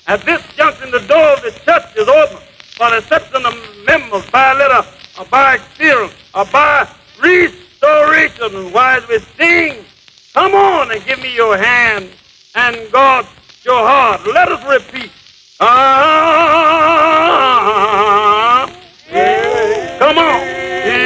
At this junction, the door of the church is open for the reception of members by letter or by experience or by restoration. And while we sing, come on and give me your hand and God your heart. Let us repeat. Ah.